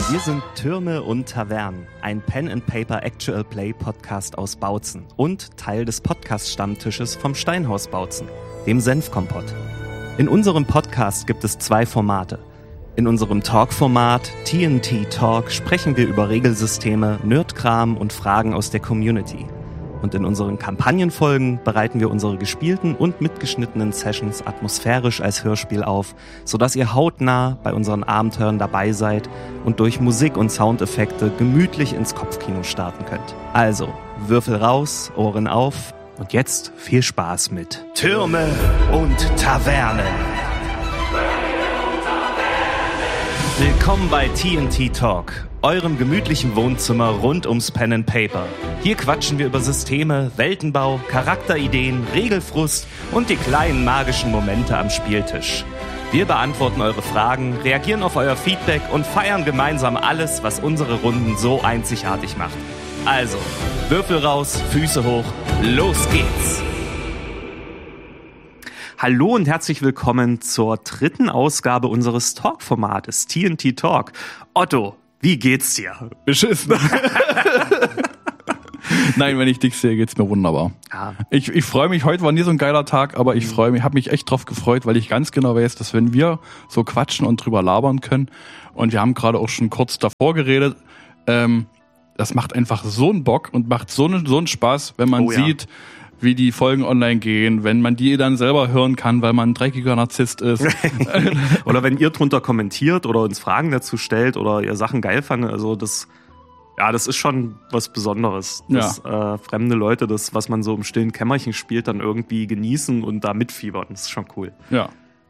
Wir sind Türme und Tavernen, ein Pen-and-Paper-Actual-Play-Podcast aus Bautzen und Teil des Podcast-Stammtisches vom Steinhaus Bautzen, dem Senfkompott. In unserem Podcast gibt es 2 Formate. In unserem Talk-Format TNT Talk sprechen wir über Regelsysteme, Nerdkram und Fragen aus der Community. Und in unseren Kampagnenfolgen bereiten wir unsere gespielten und mitgeschnittenen Sessions atmosphärisch als Hörspiel auf, sodass ihr hautnah bei unseren Abenteuern dabei seid und durch Musik und Soundeffekte gemütlich ins Kopfkino starten könnt. Also, Würfel raus, Ohren auf und jetzt viel Spaß mit Türme und Tavernen. Willkommen bei TNT Talk, eurem gemütlichen Wohnzimmer rund ums Pen and Paper. Hier quatschen wir über Systeme, Weltenbau, Charakterideen, Regelfrust und die kleinen magischen Momente am Spieltisch. Wir beantworten eure Fragen, reagieren auf euer Feedback und feiern gemeinsam alles, was unsere Runden so einzigartig macht. Also, Würfel raus, Füße hoch, los geht's! Hallo und herzlich willkommen zur 3. Ausgabe unseres Talk-Formates TNT Talk. Otto, wie geht's dir? Beschissen. Nein, wenn ich dich sehe, geht's mir wunderbar. Ja. Ich freue mich, heute war nie so ein geiler Tag, aber ich freue mich, habe mich echt drauf gefreut, weil ich ganz genau weiß, dass wenn wir so quatschen und drüber labern können, und wir haben gerade auch schon kurz davor geredet, das macht einfach so einen Bock und macht so einen Spaß, wenn man sieht, wie die Folgen online gehen, wenn man die dann selber hören kann, weil man ein dreckiger Narzisst ist. Oder wenn ihr drunter kommentiert oder uns Fragen dazu stellt oder ihr Sachen geil fandet, also das ist schon was Besonderes, dass fremde Leute das, was man so im stillen Kämmerchen spielt, dann irgendwie genießen und da mitfiebern. Das ist schon cool. Ja.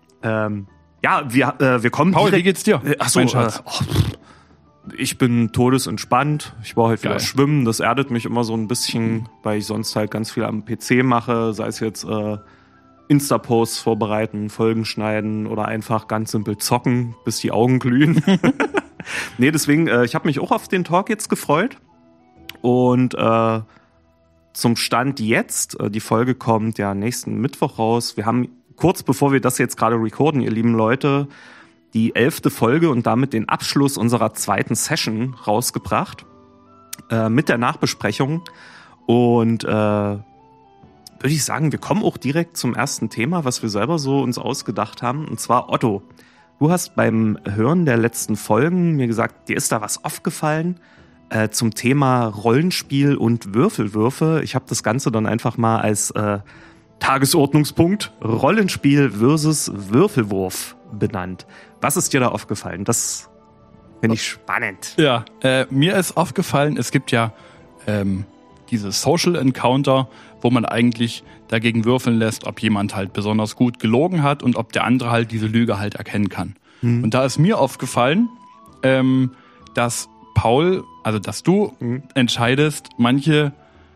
Wir kommen Paul, direkt. wie geht's dir? Achso, mein Schatz. Ich bin todesentspannt. Ich war heute wieder schwimmen. Das erdet mich immer so ein bisschen, weil ich sonst halt ganz viel am PC mache. Sei es jetzt Insta-Posts vorbereiten, Folgen schneiden oder einfach ganz simpel zocken, bis die Augen glühen. Nee, deswegen, ich habe mich auch auf den Talk jetzt gefreut. Und zum Stand jetzt, die Folge kommt ja nächsten Mittwoch raus. Wir haben kurz bevor wir das jetzt gerade recorden, ihr lieben Leute, die 11. Folge und damit den Abschluss unserer 2. Session rausgebracht mit der Nachbesprechung. Und würde ich sagen, wir kommen auch direkt zum ersten Thema, was wir selber so uns ausgedacht haben. Und zwar, Otto, du hast beim Hören der letzten Folgen mir gesagt, dir ist da was aufgefallen zum Thema Rollenspiel und Würfelwürfe. Ich habe das Ganze dann einfach mal als Tagesordnungspunkt Rollenspiel versus Würfelwurf benannt. Was ist dir da aufgefallen? Das finde ich spannend. Ja, mir ist aufgefallen, es gibt ja diese Social Encounter, wo man eigentlich dagegen würfeln lässt, ob jemand halt besonders gut gelogen hat und ob der andere halt diese Lüge halt erkennen kann. Und da ist mir aufgefallen, dass Paul, also dass du entscheidest, manche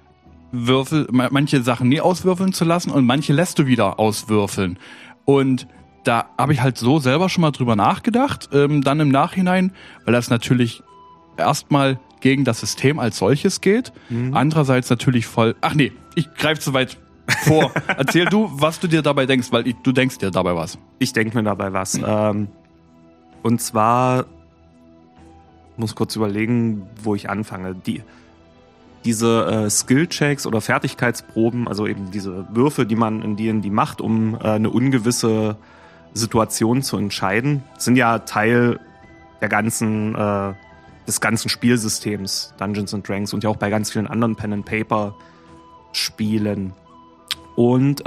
Sachen nie auswürfeln zu lassen und manche lässt du wieder auswürfeln. Und da habe ich halt so selber schon mal drüber nachgedacht, dann im Nachhinein, weil das natürlich erstmal gegen das System als solches geht. Andererseits natürlich voll... Ach nee, ich greife zu weit vor. Erzähl du, was du dir dabei denkst, weil du denkst dir dabei was. Ich denke mir dabei was. Und zwar, muss kurz überlegen, wo ich anfange. Diese Skill-Checks oder Fertigkeitsproben, also eben diese Würfe, die man in D&D macht, um eine ungewisse Situation zu entscheiden, sind ja Teil der des ganzen Spielsystems Dungeons & Dragons und ja auch bei ganz vielen anderen Pen-and-Paper-Spielen. Und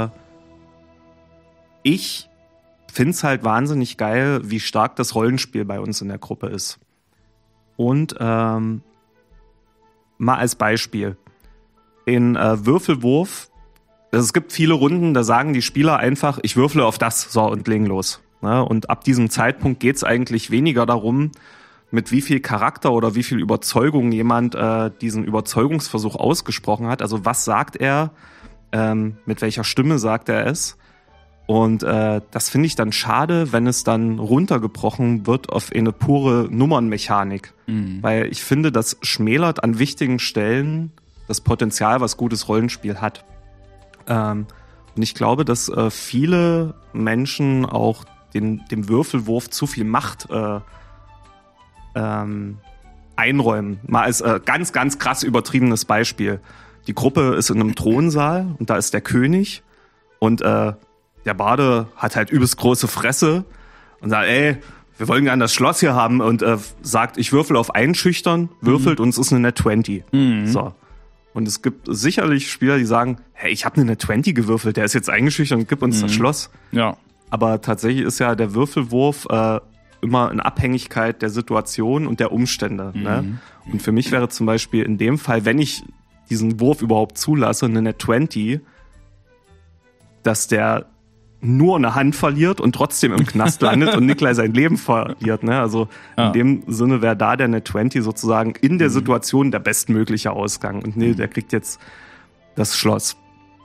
ich finde es halt wahnsinnig geil, wie stark das Rollenspiel bei uns in der Gruppe ist. Und mal als Beispiel. In Würfelwurf, es gibt viele Runden, da sagen die Spieler einfach, ich würfle auf das, so, und legen los. Ne? Und ab diesem Zeitpunkt geht es eigentlich weniger darum, mit wie viel Charakter oder wie viel Überzeugung jemand diesen Überzeugungsversuch ausgesprochen hat. Also was sagt er, mit welcher Stimme sagt er es. Und das finde ich dann schade, wenn es dann runtergebrochen wird auf eine pure Nummernmechanik. Weil ich finde, das schmälert an wichtigen Stellen das Potenzial, was gutes Rollenspiel hat. Und ich glaube, dass viele Menschen auch dem Würfelwurf zu viel Macht einräumen. Mal als ganz, ganz krass übertriebenes Beispiel. Die Gruppe ist in einem Thronsaal und da ist der König und der Barde hat halt übelst große Fresse und sagt, ey, wir wollen gerne das Schloss hier haben und sagt, ich würfel auf Einschüchtern, würfelt und es ist eine Net 20. So. Und es gibt sicherlich Spieler, die sagen, hey, ich habe eine Net 20 gewürfelt, der ist jetzt eingeschüchtert und gib uns das Schloss. Ja. Aber tatsächlich ist ja der Würfelwurf immer in Abhängigkeit der Situation und der Umstände. Ne? Und für mich wäre zum Beispiel in dem Fall, wenn ich diesen Wurf überhaupt zulasse, eine Net 20, dass der nur eine Hand verliert und trotzdem im Knast landet und Nikolai sein Leben verliert. Ne? Also in dem Sinne wäre da der Net 20 sozusagen in der Situation der bestmögliche Ausgang. Und nee, der kriegt jetzt das Schloss.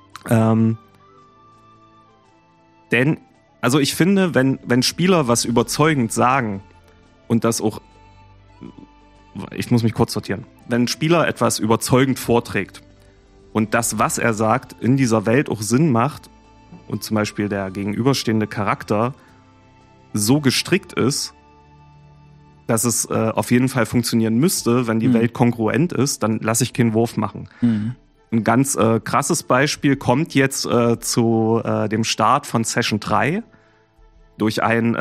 Denn, also ich finde, wenn Spieler was überzeugend sagen und das auch, ich muss mich kurz sortieren, wenn ein Spieler etwas überzeugend vorträgt und das, was er sagt, in dieser Welt auch Sinn macht, und zum Beispiel der gegenüberstehende Charakter so gestrickt ist, dass es auf jeden Fall funktionieren müsste, wenn die Welt kongruent ist, dann lasse ich keinen Wurf machen. Ein ganz krasses Beispiel kommt jetzt zu dem Start von Session 3 durch einen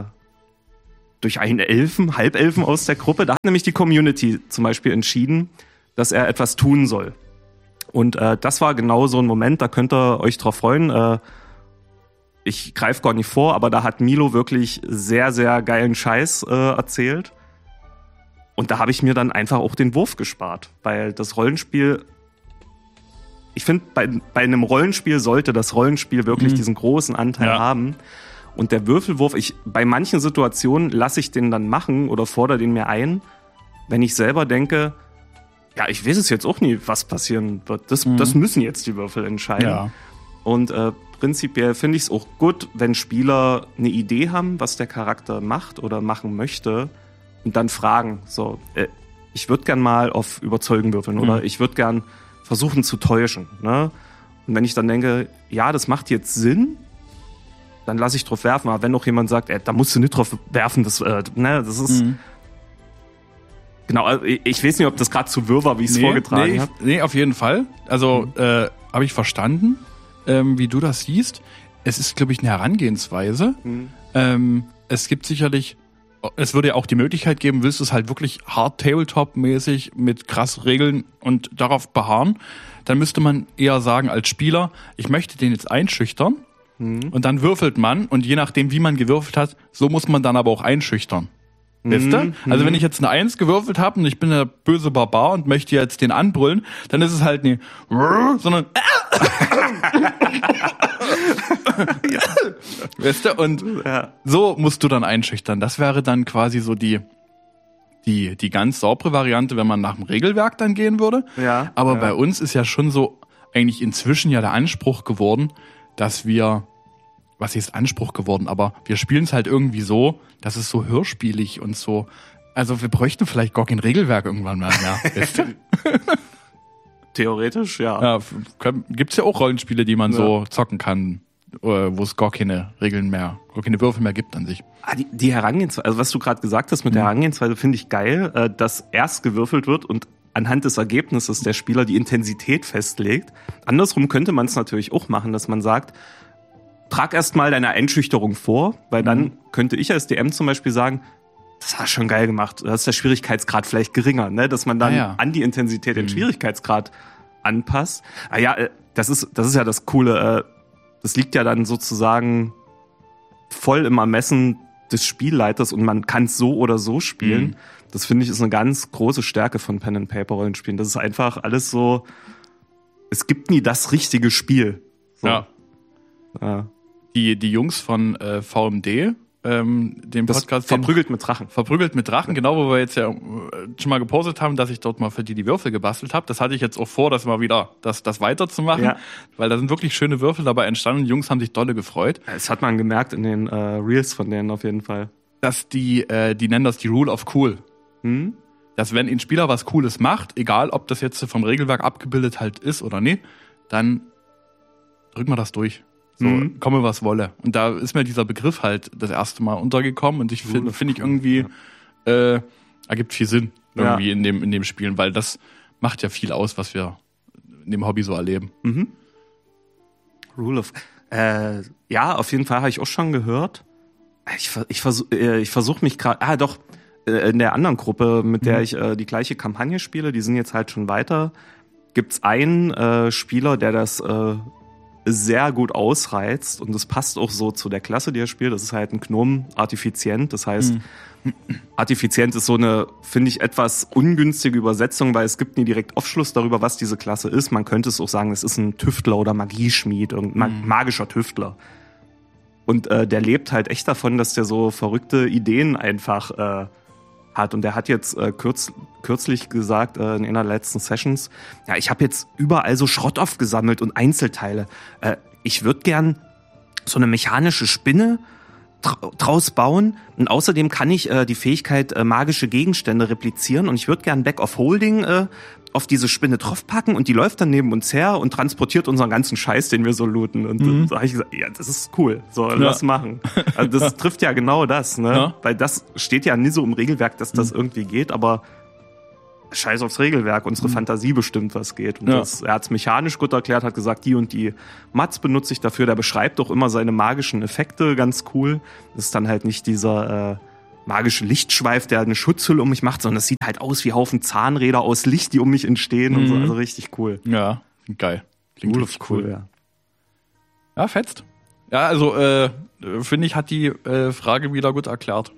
Halbelfen aus der Gruppe. Da hat nämlich die Community zum Beispiel entschieden, dass er etwas tun soll. Und das war genau so ein Moment, da könnt ihr euch drauf freuen. Ich greife gar nicht vor, aber da hat Milo wirklich sehr, sehr geilen Scheiß erzählt. Und da habe ich mir dann einfach auch den Wurf gespart, weil das Rollenspiel, ich finde, bei einem Rollenspiel sollte das Rollenspiel wirklich diesen großen Anteil haben. Und der Würfelwurf, bei manchen Situationen lasse ich den dann machen oder fordere den mir ein, wenn ich selber denke, ja, ich weiß es jetzt auch nie, was passieren wird. Das müssen jetzt die Würfel entscheiden. Ja. Und prinzipiell finde ich es auch gut, wenn Spieler eine Idee haben, was der Charakter macht oder machen möchte und dann fragen, so, ich würde gern mal auf Überzeugen würfeln oder ich würde gern versuchen zu täuschen. Ne? Und wenn ich dann denke, ja, das macht jetzt Sinn, dann lasse ich drauf werfen. Aber wenn noch jemand sagt, da musst du nicht drauf werfen, das ist... Genau, also ich weiß nicht, ob das gerade zu wirr war, wie ich es vorgetragen habe. Nee, auf jeden Fall. Also habe ich verstanden, wie du das siehst. Es ist, glaube ich, eine Herangehensweise. Es gibt sicherlich, es würde ja auch die Möglichkeit geben, willst du es halt wirklich hard Tabletop-mäßig mit krass Regeln und darauf beharren, dann müsste man eher sagen als Spieler, ich möchte den jetzt einschüchtern und dann würfelt man und je nachdem, wie man gewürfelt hat, so muss man dann aber auch einschüchtern. Weißt du? Also wenn ich jetzt eine 1 gewürfelt habe und ich bin der böse Barbar und möchte jetzt den anbrüllen, dann ist es halt nicht sondern weißt du? Und so musst du dann einschüchtern. Das wäre dann quasi so die ganz saubere Variante, wenn man nach dem Regelwerk dann gehen würde. Ja, aber bei uns ist ja schon so eigentlich inzwischen ja der Anspruch geworden, dass wir, was ist Anspruch geworden, aber wir spielen es halt irgendwie so, dass es so hörspielig und so, also wir bräuchten vielleicht gar kein Regelwerk irgendwann mehr. Weißt du? Theoretisch, ja. Gibt's ja auch Rollenspiele, die man so zocken kann, wo es gar keine Regeln mehr, gar keine Würfel mehr gibt an sich. Die Herangehensweise, also was du gerade gesagt hast mit der Herangehensweise, finde ich geil, dass erst gewürfelt wird und anhand des Ergebnisses der Spieler die Intensität festlegt. Andersrum könnte man es natürlich auch machen, dass man sagt, trag erst mal deine Einschüchterung vor, weil dann könnte ich als DM zum Beispiel sagen, das hast du schon geil gemacht, da ist der Schwierigkeitsgrad vielleicht geringer, ne? Dass man dann an die Intensität den Schwierigkeitsgrad anpasst. Das ist ja das Coole, das liegt ja dann sozusagen voll im Ermessen des Spielleiters und man kann es so oder so spielen. Das finde ich ist eine ganz große Stärke von Pen-and-Paper-Rollenspielen. Das ist einfach alles so, es gibt nie das richtige Spiel. So. Ja. Die Jungs von VMD, dem Podcast. Verprügelt mit Drachen. Verprügelt mit Drachen, genau, wo wir jetzt ja schon mal gepostet haben, dass ich dort mal für die Würfel gebastelt habe. Das hatte ich jetzt auch vor, das mal wieder das weiterzumachen, weil da sind wirklich schöne Würfel dabei entstanden. Die Jungs haben sich dolle gefreut. Das hat man gemerkt in den Reels von denen auf jeden Fall. Dass die nennen das die Rule of Cool. Dass wenn ein Spieler was Cooles macht, egal ob das jetzt vom Regelwerk abgebildet halt ist oder nicht, dann drücken wir das durch. So, komme was wolle. Und da ist mir dieser Begriff halt das erste Mal untergekommen und ich finde ich irgendwie ergibt viel Sinn irgendwie in dem Spielen, weil das macht ja viel aus, was wir in dem Hobby so erleben. Mhm. Rule of... ja, auf jeden Fall habe ich auch schon gehört. Ich versuche mich gerade... in der anderen Gruppe, mit der ich die gleiche Kampagne spiele, die sind jetzt halt schon weiter, gibt's einen Spieler, der das sehr gut ausreizt und das passt auch so zu der Klasse, die er spielt. Das ist halt ein Gnom-Artifizient. Das heißt, Artifizient ist so eine, finde ich, etwas ungünstige Übersetzung, weil es gibt nie direkt Aufschluss darüber, was diese Klasse ist. Man könnte es auch sagen, es ist ein Tüftler oder Magieschmied, irgendein magischer Tüftler. Und der lebt halt echt davon, dass der so verrückte Ideen einfach hat. Und der hat jetzt kürzlich gesagt, in einer der letzten Sessions, ja, ich habe jetzt überall so Schrott aufgesammelt und Einzelteile. Ich würde gern so eine mechanische Spinne draus bauen und außerdem kann ich die Fähigkeit, magische Gegenstände replizieren und ich würde gern Back of Holding auf diese Spinne draufpacken und die läuft dann neben uns her und transportiert unseren ganzen Scheiß, den wir so looten. Und so habe ich gesagt, ja, das ist cool, so, lass machen. Also das trifft ja genau das, ne? Ja. Weil das steht ja nie so im Regelwerk, dass das irgendwie geht, aber scheiß aufs Regelwerk, unsere Fantasie bestimmt, was geht. Und er hat es mechanisch gut erklärt, hat gesagt, die und die Mats benutze ich dafür, der beschreibt auch immer seine magischen Effekte ganz cool. Das ist dann halt nicht dieser magische Lichtschweif, der eine Schutzhülle um mich macht, sondern es sieht halt aus wie Haufen Zahnräder aus Licht, die um mich entstehen und so. Also richtig cool. Ja, geil. Klingt richtig cool, ja. Ja, fetzt. Ja, also finde ich, hat die Frage wieder gut erklärt.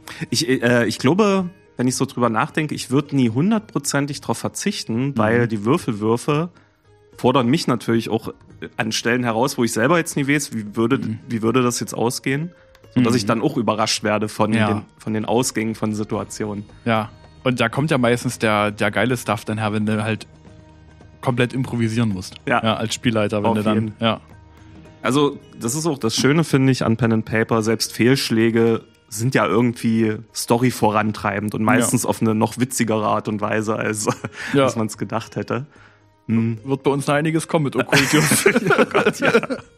Ich glaube, wenn ich so drüber nachdenke, ich würde nie 100%ig drauf verzichten, weil die Würfelwürfe fordern mich natürlich auch an Stellen heraus, wo ich selber jetzt nie weiß, wie würde das jetzt ausgehen. Sodass ich dann auch überrascht werde von den Ausgängen von Situationen. Ja, und da kommt ja meistens der geile Stuff dann her, wenn du halt komplett improvisieren musst. Ja, als Spielleiter, wenn du dann... Ja. Also, das ist auch das Schöne, finde ich, an Pen and Paper. Selbst Fehlschläge sind ja irgendwie Story vorantreibend und meistens auf eine noch witzigere Art und Weise, als man es gedacht hätte. Wird bei uns noch einiges kommen mit Okkultius. Oh Gott, ja.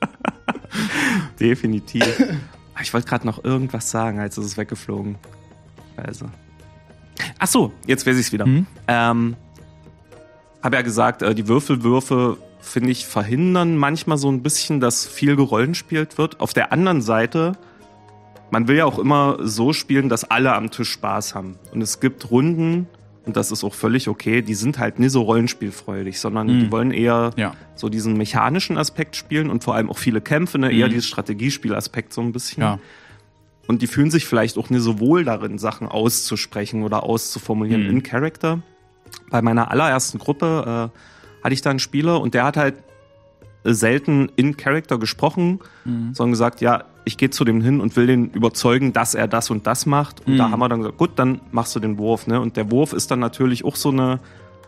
Definitiv. Ich wollte gerade noch irgendwas sagen, als ist es weggeflogen. Also. Ach so, jetzt weiß ich es wieder. Habe ja gesagt, die Würfelwürfe, finde ich, verhindern manchmal so ein bisschen, dass viel gerollenspielt wird. Auf der anderen Seite, man will ja auch immer so spielen, dass alle am Tisch Spaß haben. Und es gibt Runden, und das ist auch völlig okay, die sind halt nie so rollenspielfreudig, sondern die wollen eher so diesen mechanischen Aspekt spielen und vor allem auch viele Kämpfe, ne? Eher dieses Strategiespielaspekt so ein bisschen. Ja. Und die fühlen sich vielleicht auch nie so wohl darin, Sachen auszusprechen oder auszuformulieren in Character. Bei meiner allerersten Gruppe hatte ich da einen Spieler und der hat halt selten in Character gesprochen, sondern gesagt, ja, ich gehe zu dem hin und will den überzeugen, dass er das und das macht. Und da haben wir dann gesagt, gut, dann machst du den Wurf. Ne? Und der Wurf ist dann natürlich auch so ein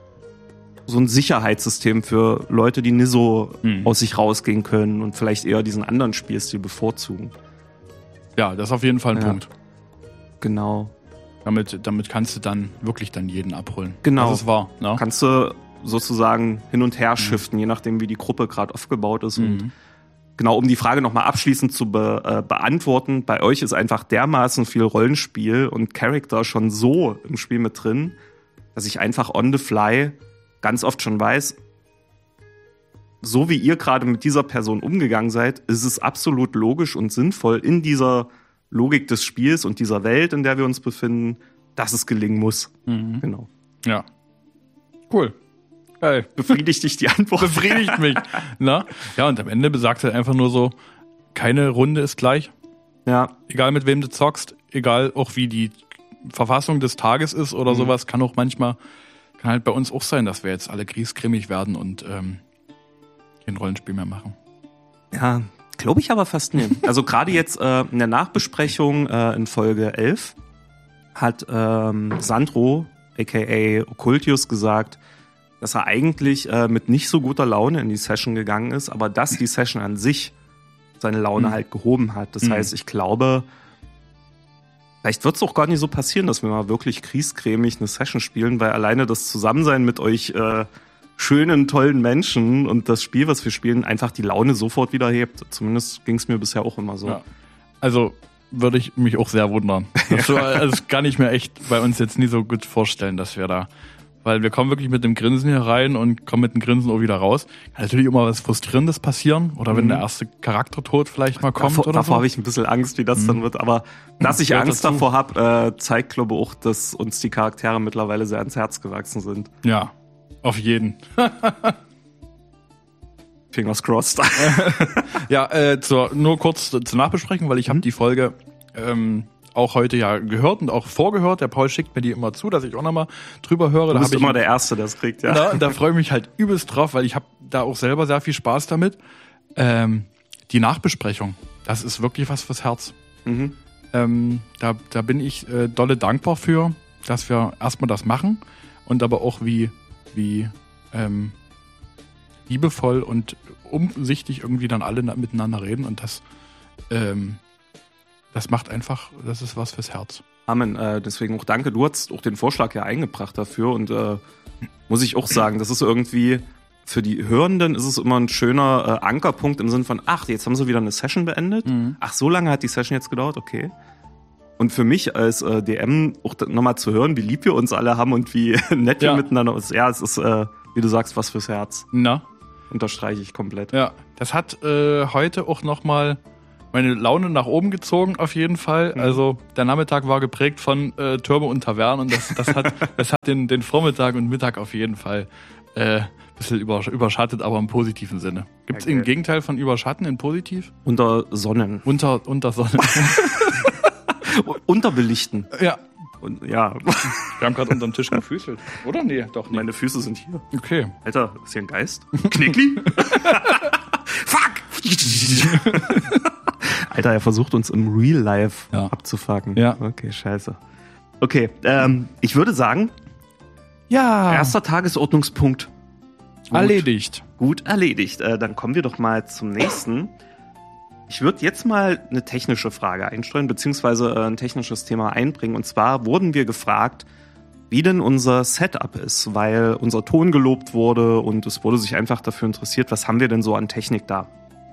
Sicherheitssystem für Leute, die nicht so aus sich rausgehen können und vielleicht eher diesen anderen Spielstil bevorzugen. Ja, das ist auf jeden Fall ein Punkt. Genau. Damit kannst du dann wirklich jeden abholen. Genau. Das ist wahr. Ne? Kannst du sozusagen hin und her shiften, je nachdem, wie die Gruppe gerade aufgebaut ist. Und genau, um die Frage nochmal abschließend zu beantworten, bei euch ist einfach dermaßen viel Rollenspiel und Charakter schon so im Spiel mit drin, dass ich einfach on the fly ganz oft schon weiß, so wie ihr gerade mit dieser Person umgegangen seid, ist es absolut logisch und sinnvoll in dieser Logik des Spiels und dieser Welt, in der wir uns befinden, dass es gelingen muss. Genau. Ja. Cool. Geil. Befriedigt dich die Antwort? Befriedigt mich. Na? Ja, und am Ende besagt er einfach nur so, keine Runde ist gleich. Ja. Egal mit wem du zockst, egal auch wie die Verfassung des Tages ist oder sowas, kann halt bei uns auch sein, dass wir jetzt alle griesgrämig werden und kein Rollenspiel mehr machen. Ja, glaube ich aber fast nicht. Also gerade jetzt in der Nachbesprechung in Folge 11 hat Sandro, a.k.a. Occultius, gesagt, dass er eigentlich mit nicht so guter Laune in die Session gegangen ist, aber dass die Session an sich seine Laune halt gehoben hat. Das heißt, ich glaube, vielleicht wird es auch gar nicht so passieren, dass wir mal wirklich griesgrämig eine Session spielen, weil alleine das Zusammensein mit euch schönen, tollen Menschen und das Spiel, was wir spielen, einfach die Laune sofort wieder hebt. Zumindest ging es mir bisher auch immer so. Ja. Also würde ich mich auch sehr wundern. Das kann ich mir echt bei uns jetzt nie so gut vorstellen, dass wir da, weil wir kommen wirklich mit dem Grinsen hier rein und kommen mit dem Grinsen auch wieder raus. Kann natürlich immer was Frustrierendes passieren oder wenn der erste Charaktertod vielleicht mal kommt oder so. Davor habe ich ein bisschen Angst, wie das dann wird, aber dass ich Angst davor habe, zeigt, glaube ich, auch, dass uns die Charaktere mittlerweile sehr ans Herz gewachsen sind. Ja, auf jeden. Fingers crossed. Ja, nur kurz zur Nachbesprechung, weil ich habe die Folge auch heute ja gehört und auch vorgehört. Der Paul schickt mir die immer zu, dass ich auch nochmal drüber höre. Du bist immer der Erste, der es kriegt, ja. Da freue ich mich halt übelst drauf, weil ich habe da auch selber sehr viel Spaß damit. Die Nachbesprechung, das ist wirklich was fürs Herz. Mhm. Da bin ich dolle dankbar für, dass wir erstmal das machen und aber auch wie liebevoll und umsichtig irgendwie dann alle miteinander reden und das macht einfach, das ist was fürs Herz. Amen, deswegen auch danke, du hast auch den Vorschlag ja eingebracht dafür und muss ich auch sagen, das ist irgendwie, für die Hörenden ist es immer ein schöner Ankerpunkt im Sinne von, ach, jetzt haben sie wieder eine Session beendet, ach, so lange hat die Session jetzt gedauert, okay. Und für mich als DM auch nochmal zu hören, wie lieb wir uns alle haben und wie nett wir miteinander sind, ja, es ist, wie du sagst, was fürs Herz. Na? Unterstreiche ich komplett. Ja, das hat heute auch nochmal meine Laune nach oben gezogen, auf jeden Fall. Also der Nachmittag war geprägt von Turbo und Tavernen und das hat den Vormittag und Mittag auf jeden Fall ein bisschen überschattet, aber im positiven Sinne. Gibt es ein Gegenteil von überschatten in positiv? Untersonnen. Untersonnen. Unterbelichten. Ja. Und, ja. Wir haben gerade unterm Tisch gefüßelt. Oder? Nee, doch nicht. Meine Füße sind hier. Okay. Alter, ist hier ein Geist? Knickli? Fuck! Alter, er versucht uns im Real Life abzufucken. Ja. Okay, scheiße. Okay, ich würde sagen, erster Tagesordnungspunkt. Erledigt. Gut erledigt. Dann kommen wir doch mal zum nächsten. Ich würde jetzt mal eine technische Frage einstreuen, beziehungsweise ein technisches Thema einbringen. Und zwar wurden wir gefragt, wie denn unser Setup ist, weil unser Ton gelobt wurde und es wurde sich einfach dafür interessiert, was haben wir denn so an Technik da.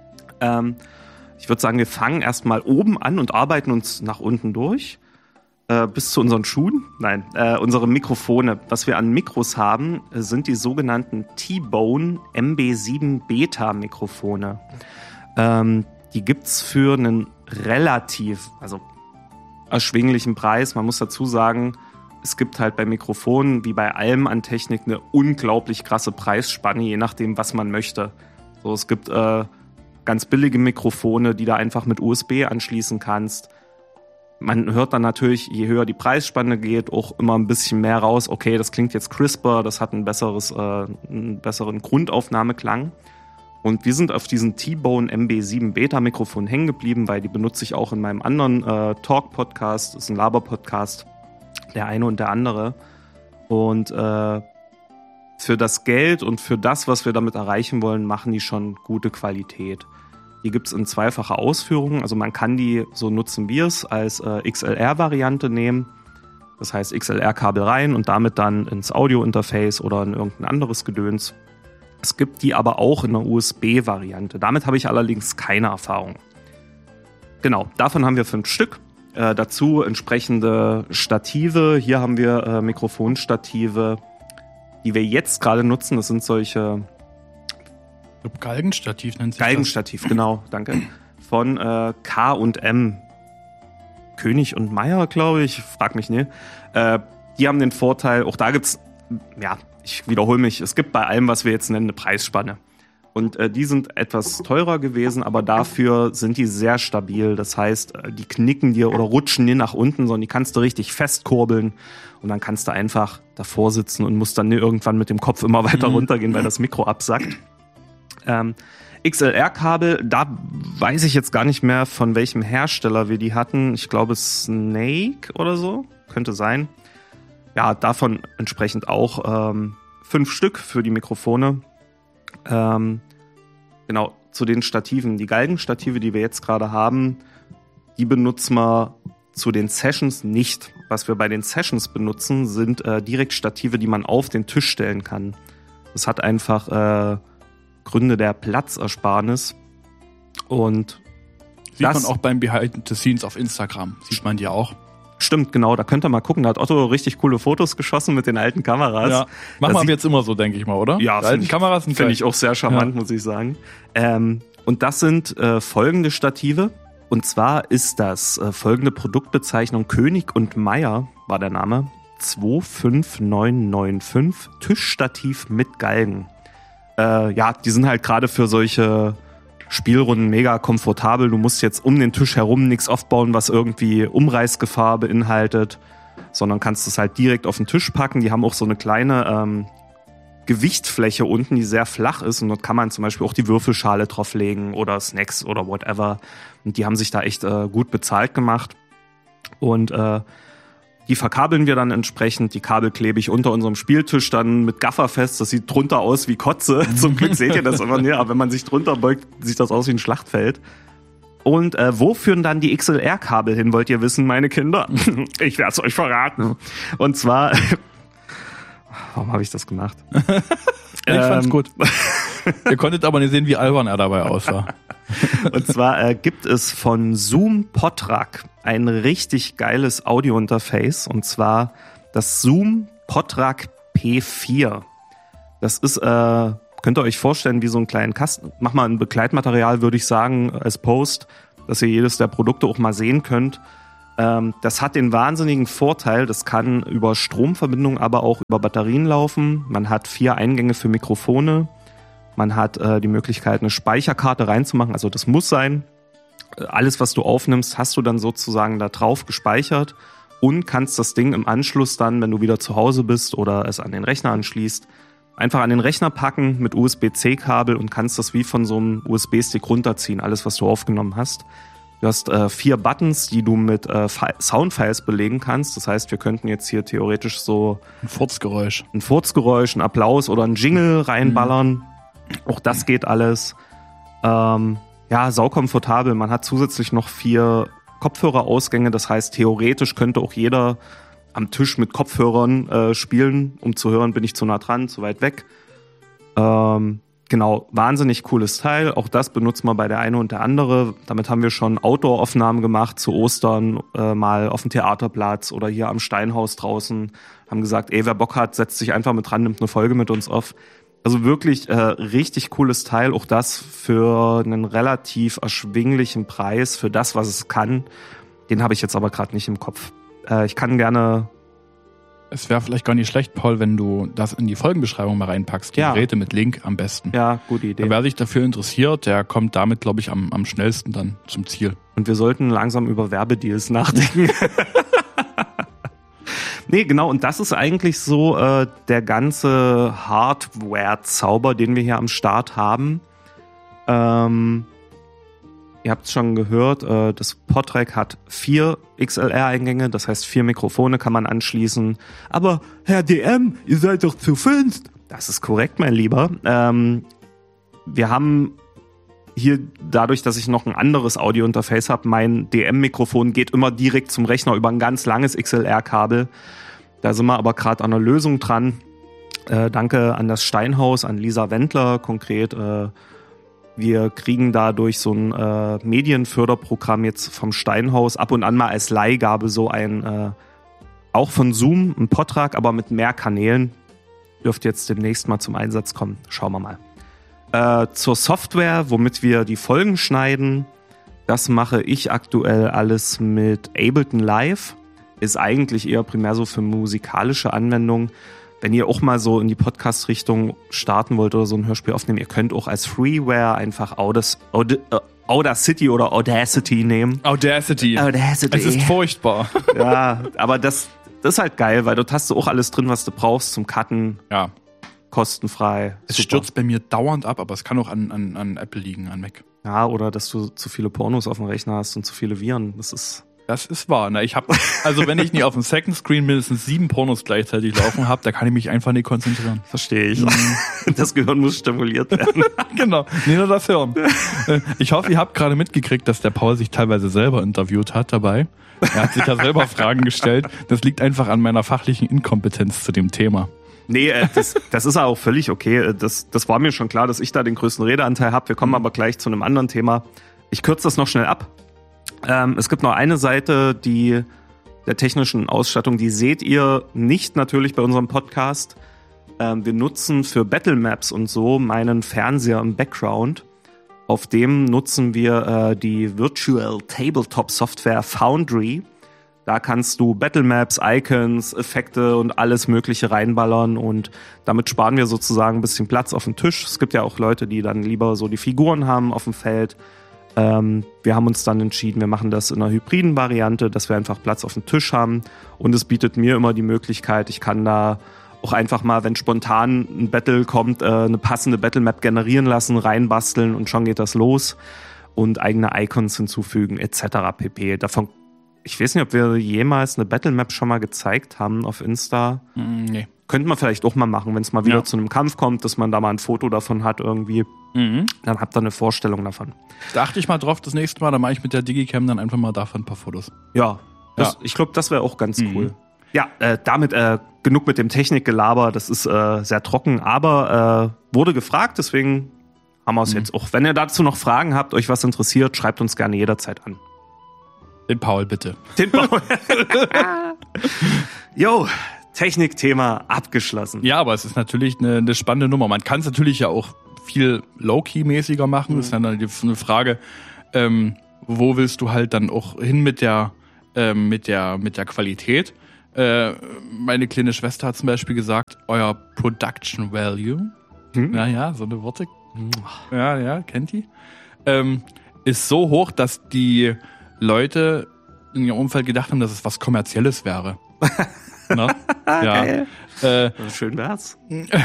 Ich würde sagen, wir fangen erstmal oben an und arbeiten uns nach unten durch, bis zu unseren Schuhen. Nein, unsere Mikrofone. Was wir an Mikros haben, sind die sogenannten T-Bone MB7 Beta Mikrofone. Die gibt's für einen relativ, also erschwinglichen Preis. Man muss dazu sagen, es gibt halt bei Mikrofonen wie bei allem an Technik eine unglaublich krasse Preisspanne, je nachdem, was man möchte. So, es gibt ganz billige Mikrofone, die du einfach mit USB anschließen kannst. Man hört dann natürlich, je höher die Preisspanne geht, auch immer ein bisschen mehr raus. Okay, das klingt jetzt crisper, das hat einen besseren Grundaufnahmeklang. Und wir sind auf diesen T-Bone MB7 Beta Mikrofon hängen geblieben, weil die benutze ich auch in meinem anderen Talk-Podcast, das ist ein Laber-Podcast, der eine und der andere. Und für das Geld und für das, was wir damit erreichen wollen, machen die schon gute Qualität. Die gibt's in zweifacher Ausführung, also man kann die, so nutzen wir es, als XLR-Variante nehmen. Das heißt XLR-Kabel rein und damit dann ins Audio-Interface oder in irgendein anderes Gedöns. Es gibt die aber auch in einer USB-Variante. Damit habe ich allerdings keine Erfahrung. Genau, davon haben wir 5 Stück. Dazu entsprechende Stative. Hier haben wir Mikrofonstative, die wir jetzt gerade nutzen. Das sind solche... Galgenstativ nennt sich das. Galgenstativ, genau, danke. Von K&M. König und Meier, glaube ich. Frag mich nicht. Die haben den Vorteil, auch da gibt's, ja, ich wiederhole mich, es gibt bei allem, was wir jetzt nennen, eine Preisspanne. Und die sind etwas teurer gewesen, aber dafür sind die sehr stabil. Das heißt, die knicken dir oder rutschen nie nach unten, sondern die kannst du richtig festkurbeln. Und dann kannst du einfach davor sitzen und musst dann irgendwann mit dem Kopf immer weiter runtergehen, weil das Mikro absackt. XLR-Kabel, da weiß ich jetzt gar nicht mehr, von welchem Hersteller wir die hatten. Ich glaube Snake oder so, könnte sein. Ja, davon entsprechend auch 5 Stück für die Mikrofone. Genau, zu den Stativen. Die Galgenstative, die wir jetzt gerade haben, die benutzen wir zu den Sessions nicht. Was wir bei den Sessions benutzen, sind direkt Stative, die man auf den Tisch stellen kann. Das hat einfach Gründe der Platzersparnis. Und Sieht man auch beim Behind the Scenes auf Instagram. Sieht man die auch. Stimmt, genau. Da könnt ihr mal gucken. Da hat Otto richtig coole Fotos geschossen mit den alten Kameras. Ja, machen wir jetzt immer so, denke ich mal, oder? Ja, die alten Kameras sind finde ich auch sehr charmant, muss ich sagen. Und das sind folgende Stative. Und zwar ist das folgende Produktbezeichnung König und Meier, war der Name, 25995 Tischstativ mit Galgen. Die sind halt gerade für solche Spielrunden mega komfortabel. Du musst jetzt um den Tisch herum nichts aufbauen, was irgendwie Umreißgefahr beinhaltet, sondern kannst es halt direkt auf den Tisch packen. Die haben auch so eine kleine Gewichtsfläche unten, die sehr flach ist, und dort kann man zum Beispiel auch die Würfelschale drauflegen oder Snacks oder whatever. Und die haben sich da echt gut bezahlt gemacht. Und die verkabeln wir dann entsprechend. Die Kabel klebe ich unter unserem Spieltisch dann mit Gaffer fest. Das sieht drunter aus wie Kotze. Zum Glück seht ihr das immer nicht. Aber wenn man sich drunter beugt, sieht das aus wie ein Schlachtfeld. Und wo führen dann die XLR-Kabel hin, wollt ihr wissen, meine Kinder? Ich werde es euch verraten. Und zwar... Warum habe ich das gemacht? Ich fand's gut. Ihr konntet aber nicht sehen, wie albern er dabei aussah. Und zwar gibt es von Zoom Podtrac ein richtig geiles Audio-Interface, und zwar das Zoom Podtrac P4. Das ist, könnt ihr euch vorstellen, wie so einen kleinen Kasten. Mach mal ein Begleitmaterial, würde ich sagen, als Post, dass ihr jedes der Produkte auch mal sehen könnt. Das hat den wahnsinnigen Vorteil, das kann über Stromverbindung, aber auch über Batterien laufen. Man hat 4 Eingänge für Mikrofone. Man hat die Möglichkeit, eine Speicherkarte reinzumachen. Also das muss sein. Alles, was du aufnimmst, hast du dann sozusagen da drauf gespeichert und kannst das Ding im Anschluss dann, wenn du wieder zu Hause bist oder es an den Rechner anschließt, einfach an den Rechner packen mit USB-C-Kabel und kannst das wie von so einem USB-Stick runterziehen, alles, was du aufgenommen hast. Du hast 4 Buttons, die du mit Soundfiles belegen kannst. Das heißt, wir könnten jetzt hier theoretisch so ein Furzgeräusch, ein Applaus oder ein Jingle reinballern. Auch das geht alles. Saukomfortabel. Man hat zusätzlich noch 4 Kopfhörerausgänge. Das heißt, theoretisch könnte auch jeder am Tisch mit Kopfhörern spielen, um zu hören, bin ich zu nah dran, zu weit weg. Genau, wahnsinnig cooles Teil. Auch das benutzt man bei der eine und der andere. Damit haben wir schon Outdoor-Aufnahmen gemacht zu Ostern, mal auf dem Theaterplatz oder hier am Steinhaus draußen. Haben gesagt, wer Bock hat, setzt sich einfach mit dran, nimmt eine Folge mit uns auf. Also wirklich richtig cooles Teil. Auch das für einen relativ erschwinglichen Preis, für das, was es kann. Den habe ich jetzt aber gerade nicht im Kopf. Ich kann gerne... Es wäre vielleicht gar nicht schlecht, Paul, wenn du das in die Folgenbeschreibung mal reinpackst. Die Geräte mit Link am besten. Ja, gute Idee. Wer sich dafür interessiert, der kommt damit, glaube ich, am schnellsten dann zum Ziel. Und wir sollten langsam über Werbedeals nachdenken. Nee, genau. Und das ist eigentlich so der ganze Hardware-Zauber, den wir hier am Start haben. Ihr habt es schon gehört, das Podtrac hat 4 XLR-Eingänge, das heißt 4 Mikrofone kann man anschließen. Aber Herr DM, ihr seid doch zu 5. Das ist korrekt, mein Lieber. Wir haben hier, dadurch, dass ich noch ein anderes Audio-Interface habe, mein DM-Mikrofon geht immer direkt zum Rechner über ein ganz langes XLR-Kabel. Da sind wir aber gerade an einer Lösung dran. Danke an das Steinhaus, an Lisa Wendler konkret. Wir kriegen dadurch so ein Medienförderprogramm jetzt vom Steinhaus ab und an mal als Leihgabe so ein, auch von Zoom, ein Podtrac, aber mit mehr Kanälen. Dürfte jetzt demnächst mal zum Einsatz kommen. Schauen wir mal. Zur Software, womit wir die Folgen schneiden, das mache ich aktuell alles mit Ableton Live. Ist eigentlich eher primär so für musikalische Anwendungen. Wenn ihr auch mal so in die Podcast-Richtung starten wollt oder so ein Hörspiel aufnehmen, ihr könnt auch als Freeware einfach Audacity oder Audacity nehmen. Audacity. Es ist furchtbar. Ja, aber das ist halt geil, weil dort hast du auch alles drin, was du brauchst zum Cutten. Ja. Kostenfrei. Es stürzt bei mir dauernd ab, aber es kann auch an Apple liegen, an Mac. Ja, oder dass du zu viele Pornos auf dem Rechner hast und zu viele Viren. Das ist wahr. Ne? Wenn ich nicht auf dem Second Screen mindestens 7 Pornos gleichzeitig laufen habe, da kann ich mich einfach nicht konzentrieren. Verstehe ich. Das Gehirn muss stimuliert werden. Genau, nicht nur das Hirn. Ich hoffe, ihr habt gerade mitgekriegt, dass der Paul sich teilweise selber interviewt hat dabei. Er hat sich ja selber Fragen gestellt. Das liegt einfach an meiner fachlichen Inkompetenz zu dem Thema. Nee, das ist auch völlig okay. Das war mir schon klar, dass ich da den größten Redeanteil habe. Wir kommen aber gleich zu einem anderen Thema. Ich kürze das noch schnell ab. Es gibt noch eine Seite, der technischen Ausstattung, die seht ihr nicht natürlich bei unserem Podcast. Wir nutzen für Battle Maps und so meinen Fernseher im Background. Auf dem nutzen wir die Virtual Tabletop Software Foundry. Da kannst du Battle Maps, Icons, Effekte und alles Mögliche reinballern und damit sparen wir sozusagen ein bisschen Platz auf dem Tisch. Es gibt ja auch Leute, die dann lieber so die Figuren haben auf dem Feld. Wir haben uns dann entschieden, wir machen das in einer hybriden Variante, dass wir einfach Platz auf dem Tisch haben und es bietet mir immer die Möglichkeit, ich kann da auch einfach mal, wenn spontan ein Battle kommt, eine passende Battle Map generieren lassen, reinbasteln und schon geht das los und eigene Icons hinzufügen etc. pp. Davon ich weiß nicht, ob wir jemals eine Battle Map schon mal gezeigt haben auf Insta. Nee. Könnte man vielleicht auch mal machen, wenn es mal wieder zu einem Kampf kommt, dass man da mal ein Foto davon hat irgendwie. Dann habt ihr eine Vorstellung davon. Da achte ich mal drauf das nächste Mal, dann mache ich mit der Digicam dann einfach mal davon ein paar Fotos. Ja, ich glaube, das wäre auch ganz cool. Ja, damit genug mit dem Technikgelaber, das ist sehr trocken, aber wurde gefragt, deswegen haben wir es jetzt auch. Wenn ihr dazu noch Fragen habt, euch was interessiert, schreibt uns gerne jederzeit an. Den Paul, bitte. Den Paul. Jo, Technikthema abgeschlossen. Ja, aber es ist natürlich eine spannende Nummer. Man kann es natürlich ja auch viel Low-Key-mäßiger machen. Das ist dann eine Frage, wo willst du halt dann auch hin mit der Qualität? Meine kleine Schwester hat zum Beispiel gesagt, euer Production Value, naja, so eine Worte, ja, kennt die, ist so hoch, dass die Leute in ihrem Umfeld gedacht haben, dass es was Kommerzielles wäre. Na? Ja. Schön wär's.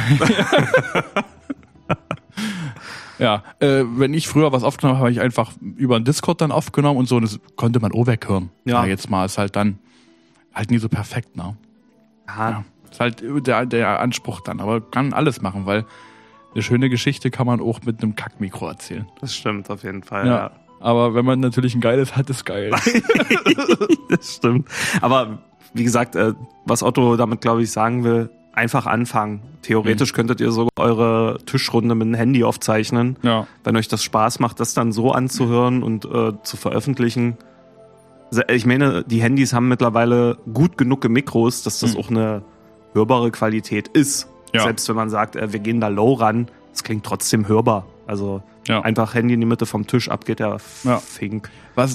Ja, wenn ich früher was aufgenommen habe, habe ich einfach über einen Discord dann aufgenommen und so, das konnte man auch weghören. Ja, jetzt mal ist halt dann halt nie so perfekt, ne? Ja, ist halt der Anspruch dann, aber kann alles machen, weil eine schöne Geschichte kann man auch mit einem Kackmikro erzählen. Das stimmt auf jeden Fall, ja. Aber wenn man natürlich ein geiles hat, ist geil. Das stimmt. Aber wie gesagt, was Otto damit, glaube ich, sagen will, einfach anfangen. Theoretisch könntet ihr sogar eure Tischrunde mit dem Handy aufzeichnen. Ja. Wenn euch das Spaß macht, das dann so anzuhören und zu veröffentlichen. Ich meine, die Handys haben mittlerweile gut genug Mikros, dass das auch eine hörbare Qualität ist. Ja. Selbst wenn man sagt, wir gehen da low ran, es klingt trotzdem hörbar. Also einfach Handy in die Mitte vom Tisch, ab geht der Fink. Was?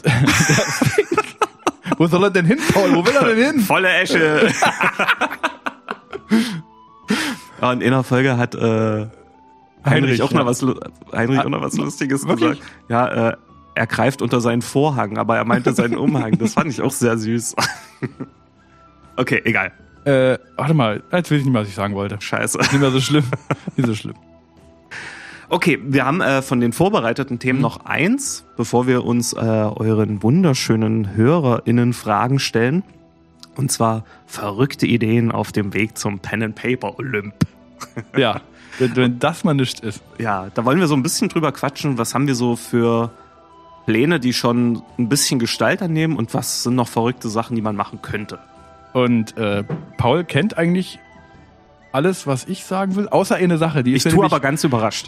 Wo soll er denn hin, Paul? Wo will er denn hin? Volle Esche. Ja, in einer Folge hat Heinrich auch noch was Lustiges gesagt. Ja, er greift unter seinen Vorhang, aber er meinte seinen Umhang. Das fand ich auch sehr süß. Okay, egal. Warte mal, jetzt weiß ich nicht mehr, was ich sagen wollte. Scheiße. Nicht mehr so schlimm. Nicht so schlimm. Okay, wir haben von den vorbereiteten Themen noch eins, bevor wir uns euren wunderschönen HörerInnen Fragen stellen. Und zwar verrückte Ideen auf dem Weg zum Pen-and-Paper-Olymp. Ja, wenn das mal nichts ist. Ja, da wollen wir so ein bisschen drüber quatschen. Was haben wir so für Pläne, die schon ein bisschen Gestalt annehmen und was sind noch verrückte Sachen, die man machen könnte? Und Paul kennt eigentlich alles, was ich sagen will, außer eine Sache. Ich tue aber ganz überrascht.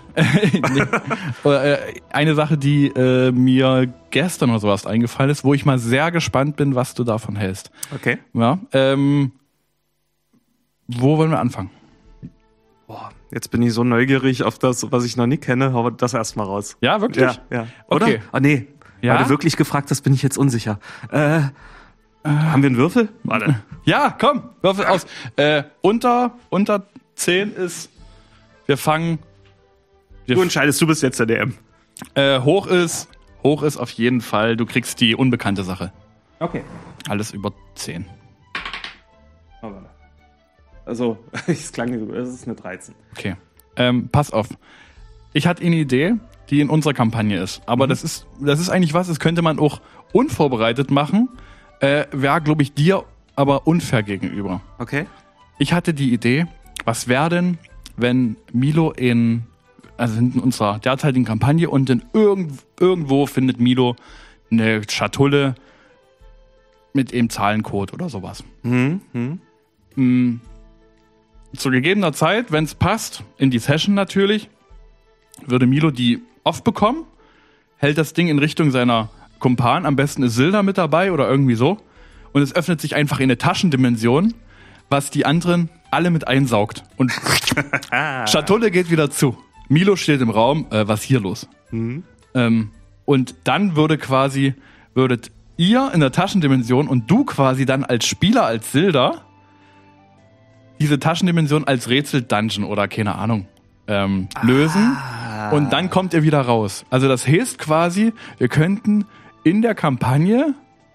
Eine Sache, die mir gestern oder sowas eingefallen ist, wo ich mal sehr gespannt bin, was du davon hältst. Okay. Ja, wo wollen wir anfangen? Boah, jetzt bin ich so neugierig auf das, was ich noch nie kenne. Hau das erstmal raus. Ja, wirklich? Ja. Oder? Okay. Oh nee, weil du wirklich gefragt hast, bin ich jetzt unsicher. Haben wir einen Würfel? Warte. Ja, komm, Würfel aus. Unter 10 ist, wir fangen... Du entscheidest, du bist jetzt der DM. Hoch ist auf jeden Fall, du kriegst die unbekannte Sache. Okay. Alles über 10. Also, es ist eine 13. Okay. Pass auf. Ich hatte eine Idee, die in unserer Kampagne ist. Aber das ist eigentlich was, das könnte man auch unvorbereitet machen. Wäre, glaube ich, dir aber unfair gegenüber. Okay. Ich hatte die Idee, was wäre denn, wenn Milo in unserer derzeitigen Kampagne und in irgendwo findet Milo eine Schatulle mit eben Zahlencode oder sowas. Zu gegebener Zeit, wenn es passt, in die Session natürlich, würde Milo die off bekommen, hält das Ding in Richtung seiner Kumpan, am besten ist Silda mit dabei oder irgendwie so. Und es öffnet sich einfach in eine Taschendimension, was die anderen alle mit einsaugt. Und Schatulle geht wieder zu. Milo steht im Raum, was ist hier los? Mhm. Und dann würdet ihr in der Taschendimension und du quasi dann als Spieler, als Silda, diese Taschendimension als Rätsel-Dungeon oder keine Ahnung lösen. Und dann kommt ihr wieder raus. Also das heißt quasi, wir könnten in der Kampagne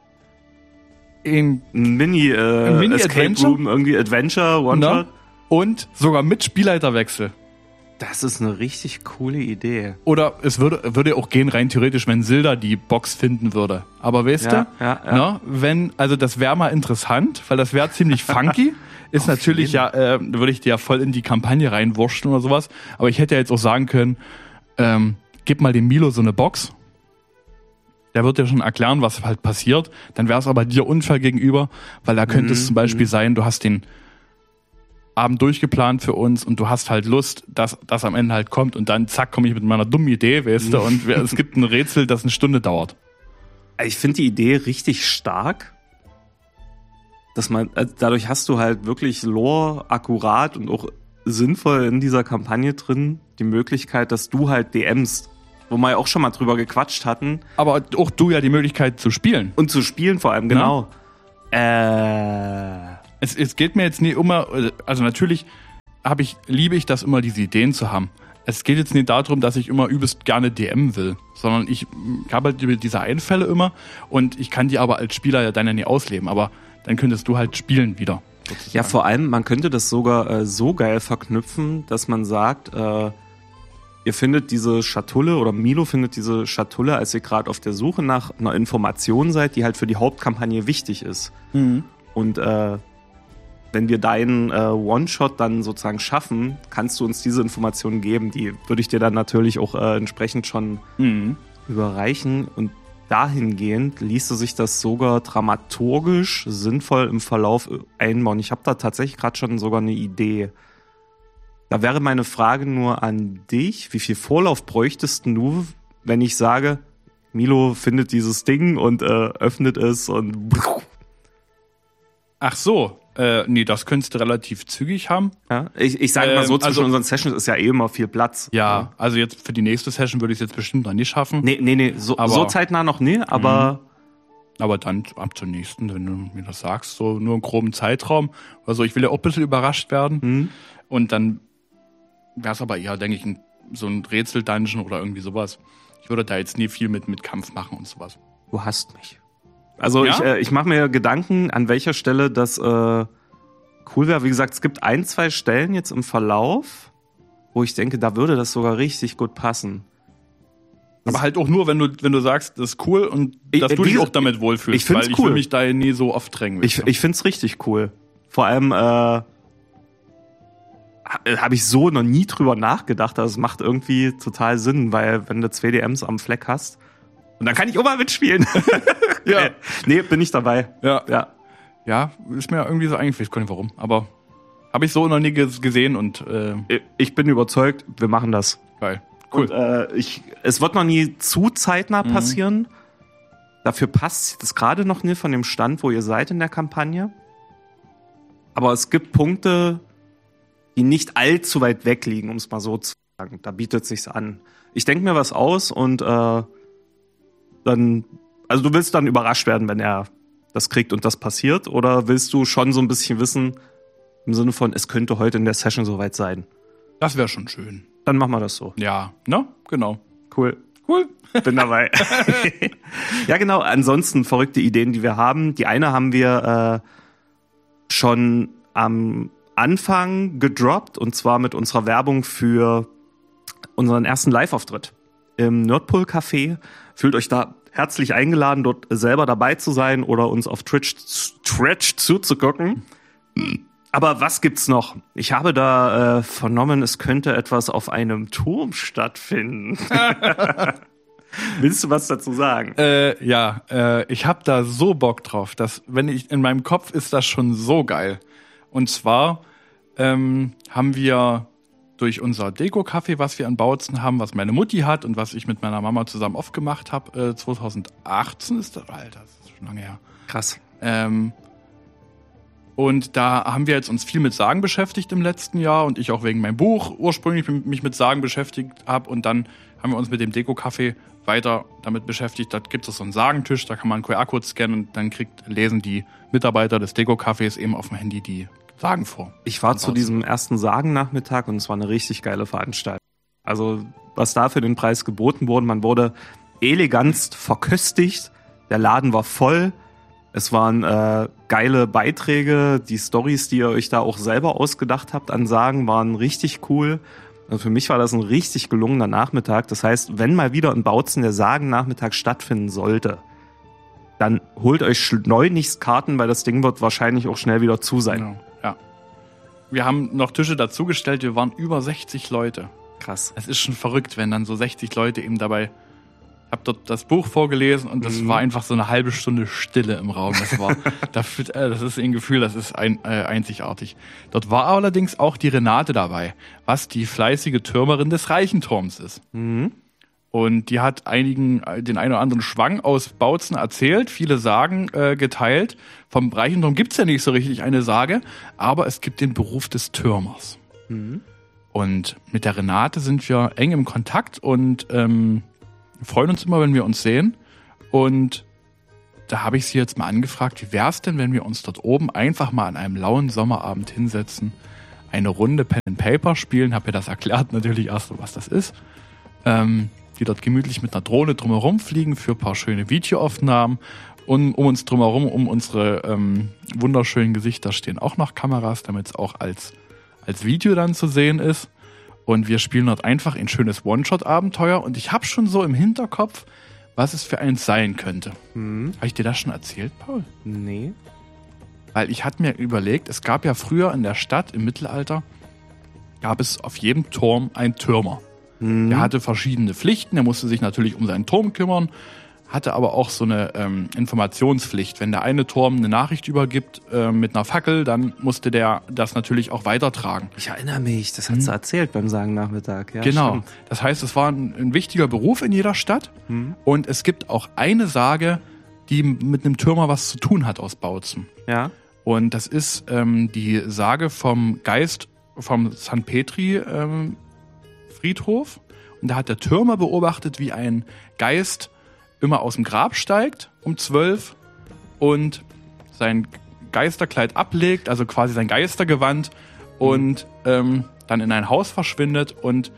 in Mini Escape Room, irgendwie Adventure, One-Shot. Und sogar mit Spielleiterwechsel. Das ist eine richtig coole Idee. Oder es würde auch gehen, rein theoretisch, wenn Silda die Box finden würde. Aber weißt du, also das wäre mal interessant, weil das wäre ziemlich funky. Ist natürlich würde ich dir ja voll in die Kampagne reinwurschen oder sowas. Aber ich hätte ja jetzt auch sagen können, gib mal dem Milo so eine Box. Der wird dir schon erklären, was halt passiert. Dann wäre es aber dir unfair gegenüber, weil da könnte es zum Beispiel sein, du hast den Abend durchgeplant für uns und du hast halt Lust, dass das am Ende halt kommt und dann zack, komme ich mit meiner dummen Idee, weißt du, und es gibt ein Rätsel, das eine Stunde dauert. Ich finde die Idee richtig stark, dass dadurch hast du halt wirklich Lore akkurat und auch sinnvoll in dieser Kampagne drin, die Möglichkeit, dass du halt DMst, wo wir ja auch schon mal drüber gequatscht hatten. Aber auch du ja die Möglichkeit zu spielen. Und zu spielen vor allem, genau. Es geht mir jetzt nicht immer, also natürlich liebe ich das immer, diese Ideen zu haben. Es geht jetzt nicht darum, dass ich immer übelst gerne DM will, sondern ich habe halt diese Einfälle immer und ich kann die aber als Spieler ja dann ja nie ausleben, aber dann könntest du halt spielen wieder. Sozusagen. Ja, vor allem, man könnte das sogar so geil verknüpfen, dass man sagt, ihr findet diese Schatulle oder Milo findet diese Schatulle, als ihr gerade auf der Suche nach einer Information seid, die halt für die Hauptkampagne wichtig ist. Mhm. Und wenn wir deinen One-Shot dann sozusagen schaffen, kannst du uns diese Informationen geben. Die würde ich dir dann natürlich auch entsprechend schon überreichen. Und dahingehend ließe sich das sogar dramaturgisch sinnvoll im Verlauf einbauen. Ich habe da tatsächlich gerade schon sogar eine Idee. Da wäre meine Frage nur an dich. Wie viel Vorlauf bräuchtest du, wenn ich sage, Milo findet dieses Ding und öffnet es und... Ach so, nee, das könntest du relativ zügig haben. Ja, ich sage mal so, zwischen unseren Sessions ist ja eh immer viel Platz. Ja, also jetzt für die nächste Session würde ich es jetzt bestimmt noch nicht schaffen. Nee, so zeitnah noch nie, aber... Aber dann ab zur nächsten, wenn du mir das sagst, so nur einen groben Zeitraum. Also ich will ja auch ein bisschen überrascht werden. Und dann wäre es aber eher, denke ich, so ein Rätsel-Dungeon oder irgendwie sowas. Ich würde da jetzt nie viel mit Kampf machen und sowas. Du hast mich. Also ja? Ich mache mir Gedanken, an welcher Stelle das cool wäre. Wie gesagt, es gibt 1-2 Stellen jetzt im Verlauf, wo ich denke, da würde das sogar richtig gut passen. Aber halt auch nur, wenn du sagst, das ist cool und dass du dich auch damit wohlfühlst. Ich find's weil cool. Ich will mich da nie so oft drängen. Ich find's richtig cool. Vor allem habe ich so noch nie drüber nachgedacht. Das macht irgendwie total Sinn, weil wenn du 2 DMs am Fleck hast, und dann kann ich auch mal mitspielen. Ja. Nee, bin ich dabei. Ja, ist mir irgendwie so eingefallen. Ich weiß nicht warum, aber habe ich so noch nie gesehen und ich bin überzeugt, wir machen das. Geil. Cool. Und, es wird noch nie zu zeitnah passieren. Dafür passt das gerade noch nicht von dem Stand, wo ihr seid in der Kampagne. Aber es gibt Punkte, die nicht allzu weit weg liegen, um es mal so zu sagen. Da bietet es sich an. Ich denke mir was aus und dann, also du willst dann überrascht werden, wenn er das kriegt und das passiert, oder willst du schon so ein bisschen wissen, im Sinne von, es könnte heute in der Session soweit sein? Das wäre schon schön. Dann machen wir das so. Ja, ne? Genau. Cool. Bin dabei. Ja, genau. Ansonsten verrückte Ideen, die wir haben. Die eine haben wir schon am Anfang gedroppt, und zwar mit unserer Werbung für unseren ersten Live-Auftritt im Nerdpool Café. Fühlt euch da herzlich eingeladen, dort selber dabei zu sein oder uns auf Twitch zuzugucken. Aber was gibt's noch? Ich habe da vernommen, es könnte etwas auf einem Turm stattfinden. Willst du was dazu sagen? Ich habe da so Bock drauf, dass in meinem Kopf ist das schon so geil. Und zwar haben wir durch unser Deko-Café, was wir in Bautzen haben, was meine Mutti hat und was ich mit meiner Mama zusammen aufgemacht habe, 2018 ist das, Alter, das ist schon lange her. Krass. Und da haben wir jetzt uns viel mit Sagen beschäftigt im letzten Jahr und ich auch wegen meinem Buch ursprünglich mich mit Sagen beschäftigt habe und dann haben wir uns mit dem Deko-Café weiter damit beschäftigt. Da gibt es so einen Sagentisch, da kann man einen QR-Code scannen und dann lesen die Mitarbeiter des Deko-Cafés eben auf dem Handy die Sagen vor. Ich war zu diesem ersten Sagennachmittag und es war eine richtig geile Veranstaltung. Also was da für den Preis geboten wurde, man wurde elegantst verköstigt, der Laden war voll, es waren geile Beiträge, die Storys, die ihr euch da auch selber ausgedacht habt an Sagen, waren richtig cool. Also für mich war das ein richtig gelungener Nachmittag. Das heißt, wenn mal wieder in Bautzen der Sagen-Nachmittag stattfinden sollte, dann holt euch schleunigst Karten, weil das Ding wird wahrscheinlich auch schnell wieder zu sein. Genau. Ja. Wir haben noch Tische dazugestellt, wir waren über 60 Leute. Krass. Es ist schon verrückt, wenn dann so 60 Leute eben dabei... Ich habe dort das Buch vorgelesen und das war einfach so eine halbe Stunde Stille im Raum. Das war, das ist ein Gefühl, das ist einzigartig. Dort war allerdings auch die Renate dabei, was die fleißige Türmerin des Reichenturms ist. Mhm. Und die hat den einen oder anderen Schwang aus Bautzen erzählt, viele Sagen geteilt. Vom Reichenturm gibt's ja nicht so richtig eine Sage, aber es gibt den Beruf des Türmers. Mhm. Und mit der Renate sind wir eng im Kontakt und wir freuen uns immer, wenn wir uns sehen. Und da habe ich sie jetzt mal angefragt, wie wäre es denn, wenn wir uns dort oben einfach mal an einem lauen Sommerabend hinsetzen, eine Runde Pen and Paper spielen, habe ihr das erklärt, natürlich erst, was das ist, die dort gemütlich mit einer Drohne drumherum fliegen für ein paar schöne Videoaufnahmen und um uns drumherum, um unsere wunderschönen Gesichter stehen auch noch Kameras, damit es auch als Video dann zu sehen ist. Und wir spielen dort einfach ein schönes One-Shot-Abenteuer. Und ich habe schon so im Hinterkopf, was es für eins sein könnte. Mhm. Habe ich dir das schon erzählt, Paul? Nee. Weil ich hatte mir überlegt, es gab ja früher in der Stadt im Mittelalter, gab es auf jedem Turm einen Türmer. Mhm. Der hatte verschiedene Pflichten. Er musste sich natürlich um seinen Turm kümmern, hatte aber auch so eine Informationspflicht. Wenn der eine Turm eine Nachricht übergibt mit einer Fackel, dann musste der das natürlich auch weitertragen. Ich erinnere mich, das hast du erzählt beim Sagen-Nachmittag. Ja, genau. Stimmt. Das heißt, es war ein wichtiger Beruf in jeder Stadt. Und es gibt auch eine Sage, die mit einem Türmer was zu tun hat aus Bautzen. Ja. Und das ist die Sage vom Geist vom St. Petri Friedhof. Und da hat der Türmer beobachtet, wie ein Geist immer aus dem Grab steigt um 12 und sein Geisterkleid ablegt, also quasi sein Geistergewand und dann in ein Haus verschwindet und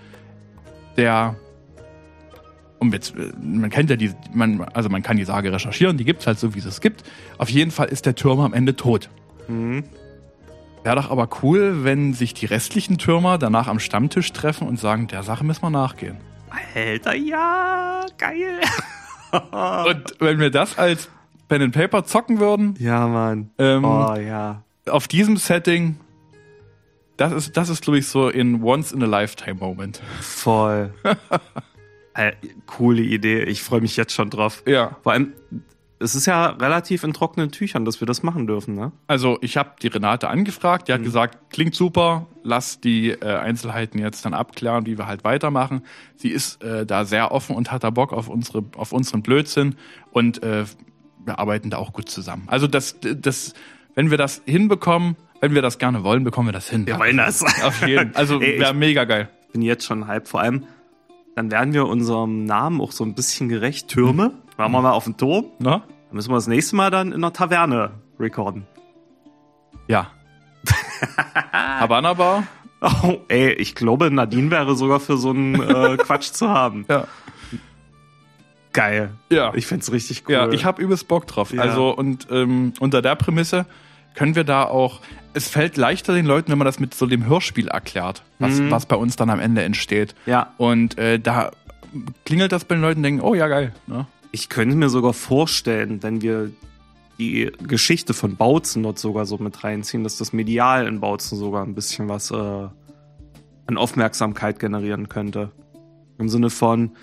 man kennt ja man kann die Sage recherchieren, die gibt's halt so, wie es gibt. Auf jeden Fall ist der Türmer am Ende tot. Mhm. Wäre doch aber cool, wenn sich die restlichen Türmer danach am Stammtisch treffen und sagen, der Sache müssen wir nachgehen. Alter, ja, geil. Und wenn wir das als Pen and Paper zocken würden, Ja, Mann. Ja. auf diesem Setting, das ist glaube ich so in Once-in-a-Lifetime-Moment. Voll. Coole Idee. Ich freue mich jetzt schon drauf. Ja. Vor allem, es ist ja relativ in trockenen Tüchern, dass wir das machen dürfen, ne? Also ich habe die Renate angefragt, die hat gesagt, klingt super, lass die Einzelheiten jetzt dann abklären, wie wir halt weitermachen. Sie ist da sehr offen und hat da Bock auf unseren Blödsinn und wir arbeiten da auch gut zusammen. Also das, wenn wir das hinbekommen, wenn wir das gerne wollen, bekommen wir das hin. Wir wollen das. Auf jeden Fall. Also wäre mega geil. Bin jetzt schon hype. Vor allem, dann werden wir unserem Namen auch so ein bisschen gerecht. Türme. Machen wir mal auf den Turm. Na? Dann müssen wir das nächste Mal dann in einer Taverne recorden. Ja. Havana Bar. Oh, ich glaube, Nadine wäre sogar für so einen Quatsch zu haben. Ja. Geil. Ja. Ich find's richtig cool. Ja, ich habe übelst Bock drauf. Ja. Also und unter der Prämisse können wir da auch, es fällt leichter den Leuten, wenn man das mit so dem Hörspiel erklärt, was bei uns dann am Ende entsteht. Ja. Und da klingelt das bei den Leuten und denken, oh ja, geil. Ne? Ich könnte mir sogar vorstellen, wenn wir die Geschichte von Bautzen dort sogar so mit reinziehen, dass das medial in Bautzen sogar ein bisschen was an Aufmerksamkeit generieren könnte. Im Sinne von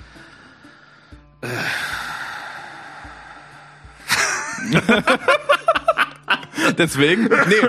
Deswegen,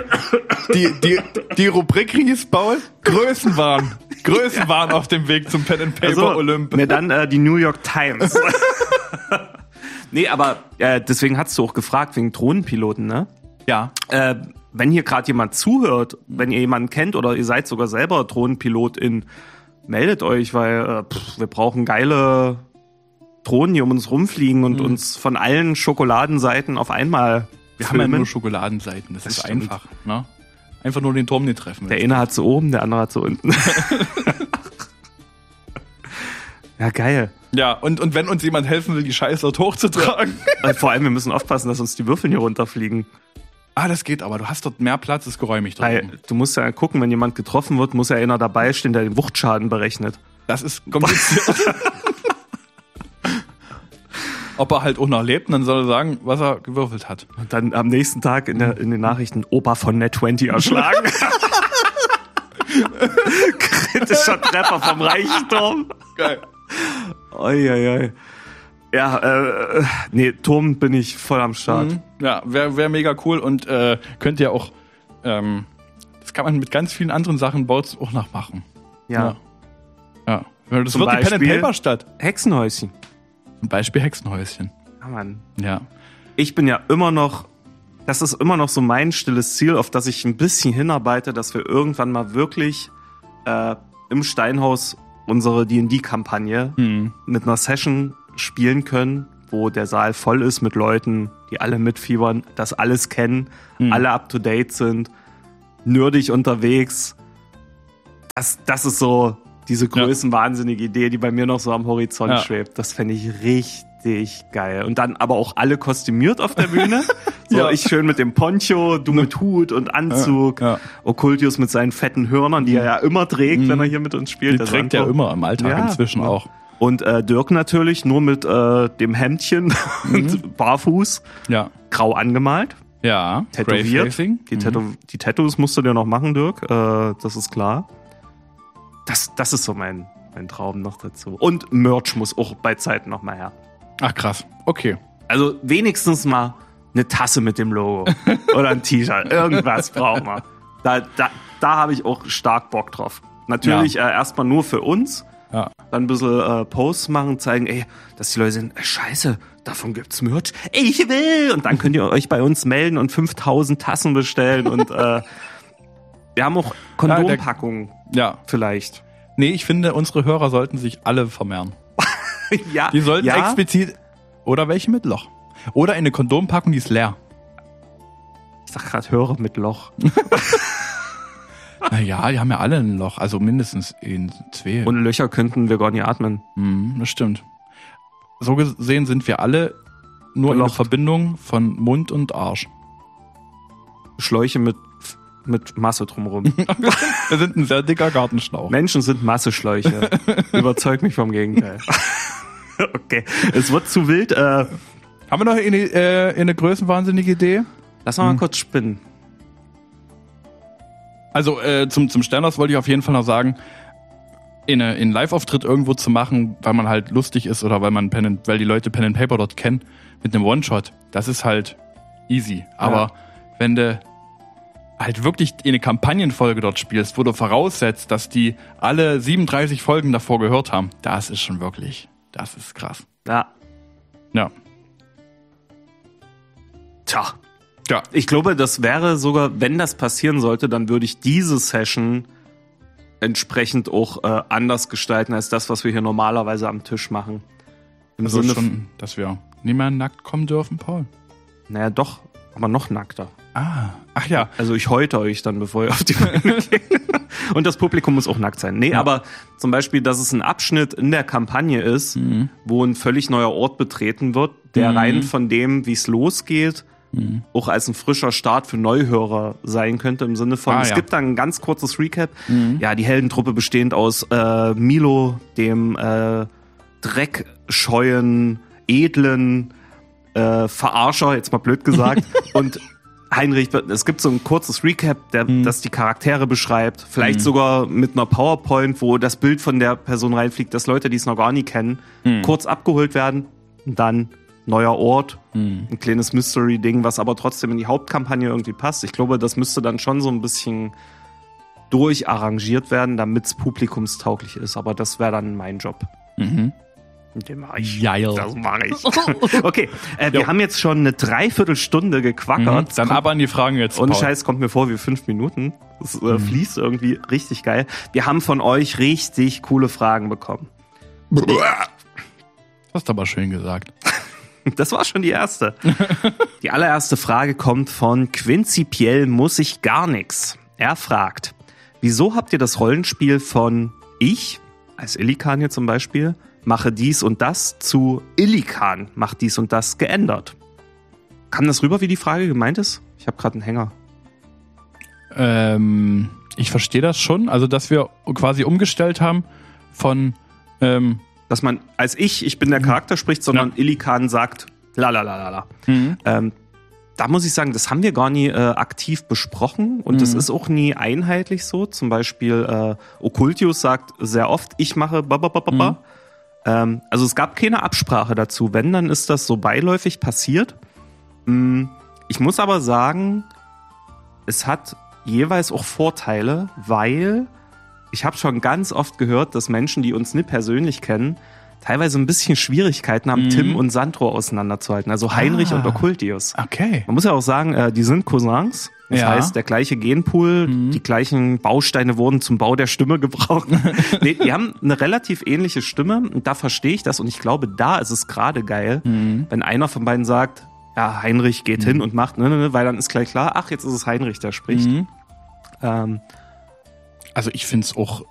die Rubrik hieß, Paul, Größenwahn auf dem Weg zum Pen and Paper Olymp. Ne, dann die New York Times. Nee, aber deswegen hast du auch gefragt wegen Drohnenpiloten, ne? Ja. Wenn hier gerade jemand zuhört, wenn ihr jemanden kennt oder ihr seid sogar selber Drohnenpilotin, meldet euch, weil wir brauchen geile Drohnen, die um uns rumfliegen und uns von allen Schokoladenseiten auf einmal Wir haben ja nur Schokoladenseiten, das ist stimmt. einfach. Ne? Einfach nur den Turm nicht treffen. Der eine hat sie oben, der andere hat sie unten. Ja, geil. Ja, und wenn uns jemand helfen will, die Scheiße dort hochzutragen. Vor allem, wir müssen aufpassen, dass uns die Würfel hier runterfliegen. Das geht aber. Du hast dort mehr Platz, ist geräumig dort. Weil du musst ja gucken, wenn jemand getroffen wird, muss ja einer dabei stehen, der den Wuchtschaden berechnet. Das ist kompliziert. Ob er halt auch noch lebt, dann soll er sagen, was er gewürfelt hat. Und dann am nächsten Tag in den Nachrichten Opa von Net 20 erschlagen. Kritischer Treffer vom Reichsturm. Geil. Oi. Ja, nee, Turm bin ich voll am Start. Ja, wäre mega cool und könnt ihr auch, das kann man mit ganz vielen anderen Sachen Boats auch nachmachen. Ja. Das wird Zum die Pen and Beispiel Paper Stadt. Hexenhäuschen. Zum Beispiel Hexenhäuschen. Ja, Mann. Ja. Ich bin ja immer noch, das ist immer noch so mein stilles Ziel, auf das ich ein bisschen hinarbeite, dass wir irgendwann mal wirklich im Steinhaus unsere D&D-Kampagne mit einer Session spielen können, wo der Saal voll ist mit Leuten, die alle mitfiebern, das alles kennen, alle up-to-date sind, nerdig unterwegs. Das ist so diese größenwahnsinnige Idee, die bei mir noch so am Horizont schwebt. Das fände ich richtig geil. Und dann aber auch alle kostümiert auf der Bühne. So, ich schön mit dem Poncho, du mit Hut und Anzug. Ja. Occultius mit seinen fetten Hörnern, die er ja immer trägt, wenn er hier mit uns spielt. Die trägt er immer im Alltag inzwischen auch. Und Dirk natürlich nur mit dem Hemdchen und barfuß. Ja. Grau angemalt. Ja. Tätowiert. Die Tattoos musst du dir noch machen, Dirk. Das ist klar. Das ist so mein Traum noch dazu. Und Merch muss auch bei Zeiten noch mal her. Ach krass. Okay. Also wenigstens mal eine Tasse mit dem Logo. Oder ein T-Shirt. Irgendwas brauchen wir. Da habe ich auch stark Bock drauf. Natürlich erstmal nur für uns. Ja. Dann ein bisschen Posts machen, zeigen, dass die Leute sind, scheiße, davon gibt's Merch. Ich will! Und dann könnt ihr euch bei uns melden und 5000 Tassen bestellen. Und wir haben auch Kondompackungen. Vielleicht. Nee, ich finde, unsere Hörer sollten sich alle vermehren. Ja. Die sollten explizit, oder welche mit Loch. Oder eine Kondompackung, die ist leer. Ich sag gerade Hörer mit Loch. Naja, die haben ja alle ein Loch, also mindestens 2. Ohne Löcher könnten wir gar nicht atmen. Das stimmt. So gesehen sind wir alle nur in der Verbindung von Mund und Arsch. Schläuche mit Masse drumherum. Wir sind ein sehr dicker Gartenschlauch. Menschen sind Masseschläuche. Überzeug mich vom Gegenteil. Okay, es wird zu wild. Haben wir noch eine größenwahnsinnige Idee? Lass mal kurz spinnen. Also zum Sternhaus wollte ich auf jeden Fall noch sagen, in Live-Auftritt irgendwo zu machen, weil man halt lustig ist oder weil die Leute Pen and Paper dort kennen, mit einem One-Shot, das ist halt easy. Aber wenn du halt wirklich eine Kampagnenfolge dort spielst, wo du voraussetzt, dass die alle 37 Folgen davor gehört haben, das ist krass. Ja. Tja. Ja. Ich glaube, das wäre sogar, wenn das passieren sollte, dann würde ich diese Session entsprechend auch anders gestalten als das, was wir hier normalerweise am Tisch machen. Im Sinne schon, dass wir nicht mehr nackt kommen dürfen, Paul? Naja, doch, aber noch nackter. Ach ja. Also ich häute euch dann, bevor ihr auf die Bühne geht. Und das Publikum muss auch nackt sein. Nee, aber zum Beispiel, dass es ein Abschnitt in der Kampagne ist, wo ein völlig neuer Ort betreten wird, der rein von dem, wie es losgeht, auch als ein frischer Start für Neuhörer sein könnte, im Sinne von, es gibt dann ein ganz kurzes Recap. Ja, die Heldentruppe bestehend aus Milo, dem dreckscheuen, edlen Verarscher, jetzt mal blöd gesagt, und Heinrich, es gibt so ein kurzes Recap, das die Charaktere beschreibt, vielleicht sogar mit einer PowerPoint, wo das Bild von der Person reinfliegt, dass Leute, die es noch gar nie kennen, kurz abgeholt werden und dann neuer Ort, ein kleines Mystery-Ding, was aber trotzdem in die Hauptkampagne irgendwie passt. Ich glaube, das müsste dann schon so ein bisschen durcharrangiert werden, damit es publikumstauglich ist. Aber das wäre dann mein Job. Mhm. Den mache ich. Geil. Das mache ich. Okay, wir haben jetzt schon eine Dreiviertelstunde gequackert. Dann aber an die Fragen jetzt, Ohne Paul. Scheiß, kommt mir vor wie 5 Minuten. Das fließt irgendwie richtig geil. Wir haben von euch richtig coole Fragen bekommen. Das hast du aber schön gesagt. Das war schon die erste. Die allererste Frage kommt von Quinzipiell muss ich gar nix. Er fragt, wieso habt ihr das Rollenspiel von ich, als Illikan hier zum Beispiel, mache dies und das zu Illikan, macht dies und das geändert? Kam das rüber, wie die Frage gemeint ist? Ich habe gerade einen Hänger. Ich verstehe das schon. Also, dass wir quasi umgestellt haben von... dass man als ich bin der Charakter spricht, sondern Illikan sagt la la la la la. Da muss ich sagen, das haben wir gar nie aktiv besprochen und das ist auch nie einheitlich so. Zum Beispiel Occultius sagt sehr oft, ich mache ba. Also es gab keine Absprache dazu. Wenn, dann ist das so beiläufig passiert. Ich muss aber sagen, es hat jeweils auch Vorteile, weil ich habe schon ganz oft gehört, dass Menschen, die uns nicht persönlich kennen, teilweise ein bisschen Schwierigkeiten haben, Tim und Sandro auseinanderzuhalten. Also Heinrich und Occultius. Okay. Man muss ja auch sagen, die sind Cousins. Das heißt, der gleiche Genpool, die gleichen Bausteine wurden zum Bau der Stimme gebraucht. Nee, die haben eine relativ ähnliche Stimme und da verstehe ich das. Und ich glaube, da ist es gerade geil, wenn einer von beiden sagt, ja, Heinrich geht hin und macht, weil dann ist gleich klar, ach, jetzt ist es Heinrich, der spricht. Also ich finde es auch